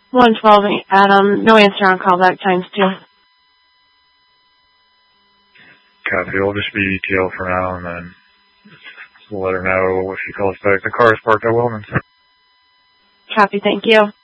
112 Adam, no answer on callback times 2. Copy, it'll just be ETL for now, and then we'll let her know if she calls back. The car is parked at Wellman. Copy, thank you.